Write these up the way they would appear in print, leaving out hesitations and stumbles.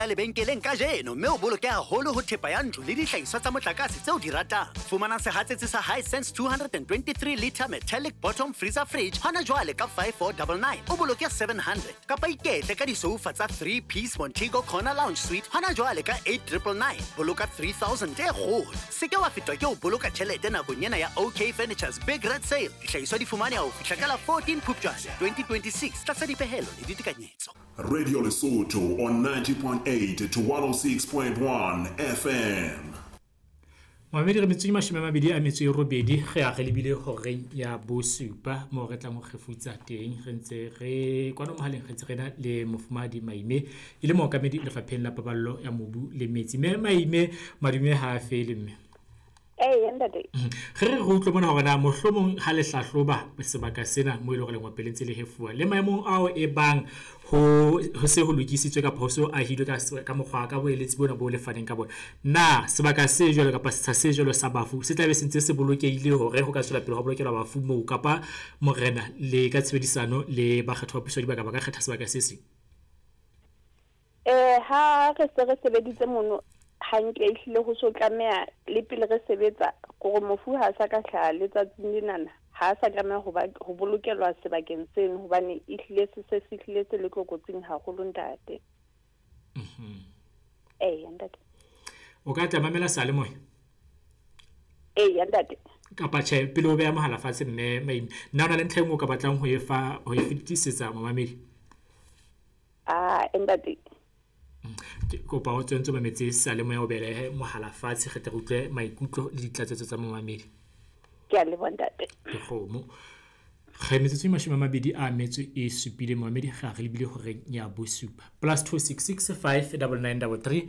lebenkeleng ka jeno mme o boloke haholo ho thepa ya ntlo le dihlahiswa tsa motlakase tseo di ratang. Fumana sehatsetsi sa Hisense 223 litre metallic bottom freezer fridge hana jwale ka 5499 o boloke 700 kapa iketle ka disoufa tsa 3-piece Montego Corner Lounge Suite hana jwale ka 8999 boloka 3000 e kgolo. Seke wa fetwa ke o boloka tjhelete nakong ena ya OK Furniture's Big Red Sale. Dihlahiswa di fumane ho fihla ka la 14 Phupjane 2026 tlasa dipehelo le ditekanyetso. Radio Lesotho on 90.8 to 106.1 FM. Mohamedi re metseng mashome a metso e robedi ge a ge lebile hore ya bosupa mo re tla mo khefutsa teng re ntse re kwano mohaleng ge tsena le mofumadi Maime ile mo kamedi le fapheng la paballo ya mobu le metsi me Maime madume ha fele mme ntate re utlwe mona hore na mohlomong ha le hlahloba sebaka sena mo ile go lengwa pelentse le hefua le maemong ao e bang ho se ho lokisitswe ka phoso a hidwe ka mokgwa ka boeletsi bona bo le faneng ka bona na sebaka se jwalo kapa se jwalo sa bafu se tla be sentse se bolokeile hore ho ka tswela pele ho bolokelwa bafu mo kapa morena le ka tshebedisano le ba kgetho puso di baka ba ka kgetha sebaka se se ha re se re sebeditse mono hantle ehlile ho so tlameha le pele re sebetsa gore mofu ha sa ka hlala letsatsing lenana ha sa tlameha ho bolokelwa sebakeng seno hobane ehlile se fihlile se le tlokotsing haholo ntate ntate o ka tamamela sale moya ntate kapa tjhe pele o beya mohala fatshe mme Maime nna ona le ntlheng o ka batlang ho e fetisetsa mamamedi ntate kopa o tswentse mametse sale moya o bele mohala fatshe ge tla utlwe maikutlo le ditlatsetso tsa mamamedi ke a le bontate khomo ge metsotso mashome a mabedi a metso e supile mamamedi ga re lebile hore ya bosupa +266 59933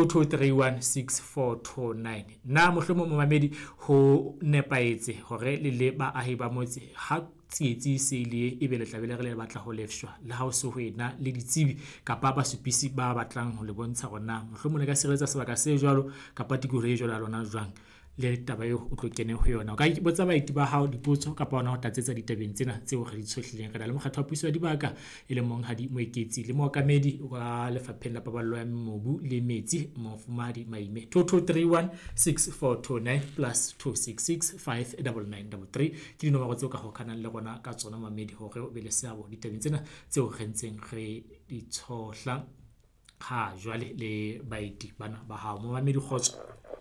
22316429 na mohlomo mamamedi ho nepaetse hore le ba ahi ba motse ha tsietsi se ile e be le tlabele re le batla ho lefshwa le ha o se ho ena le ditsebi kapa ba supisi ba batlang ho le bontsha rona mohlomo le ka siretsa sebaka se jwalo kapa tikore e jwalo lona jwang le taba eo o tlo kene ho yona o ka botsa baiti ba hao dipotso kapa ona ho tatsetsa ditabeng tsena tseo re di tshohlileng re na le mokgatho wa puso wa dibaka e le mong ha di moeketsi le mookamedi wa lefapheng la paballo ya mobu le metsi mofumadi Maime 22316429 +266 59933 ke dinomoro tseo ka ho kana le gona ka tsona mamedi hore o be le seabo ditabeng tsena tseo re ntseng re di tshohla ha jwale le baiti bana ba hao mo mamedi khotso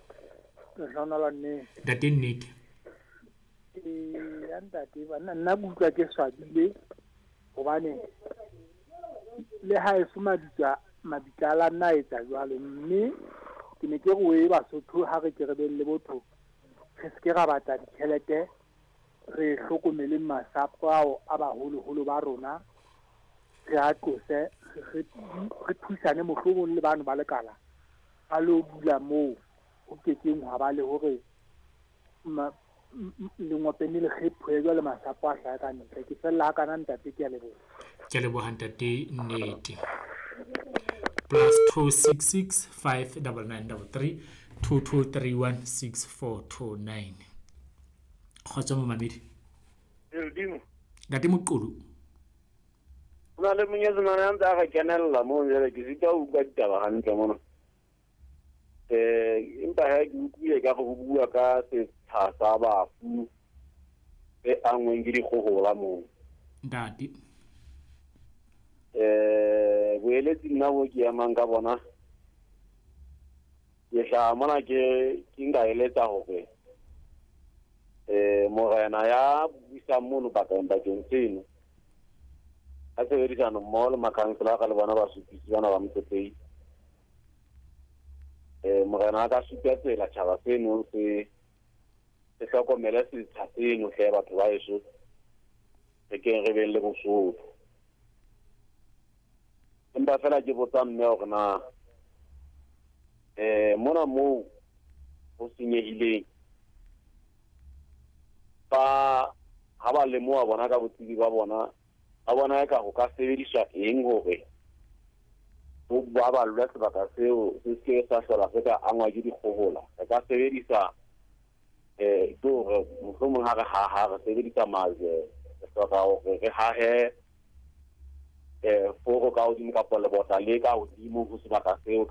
Date nnete ntate bana nna butlwa ke swabile hobane le ha e fumaditswa mabitala nna etsa jwalo mme ke ne ke go e Basotho ha re ke re belle botho re se ke ra batla ditjhelete re hlokomele masapo ao a baholo ba rona re a tlose re thusane mohlomong le bana ba lekala a lo dula moo o kekeng wa ba le hore le ngopene le khepho le masapo a hlaka ka ntle ke fella kana ntate ke a leboha ntate nnete +266 59933 22316429 khotso mamamedi dimo ntate moqulu ona le monyetsanana ntse ga kenella mo jele ke sita o ka ditaba hantle mona empa ha ke utlwile ka go bua ka setsha sa bafu e angweng ke dikgohola moo ntate boeletsi nna bo ke amang ka bona ke hla mona ke nka eletsa hore morena ya buisang mono bakeng seno a sebedisano mmoho le makhansela ka le bona ba supisi bana ba motsepehi morena a ka supya tsela tjhaba seno se hlokomele setsha seno hle batho ba eso re keng re beng le bosotho empa fela ke botsa mme hore na mona moo ho senyehileng ba ha ba lemoha bona ka botsebi ba bona eka ho ka sebediswa eng hore bo ba lwa sebaka seo se ke sa hlola se ka angwa ke dikgohola re ka sebedisa mohlomong ha re sebedisa maze re hloka hore re hahe foro ka hodimo kapa lebota le ka hodimo ho sebaka seo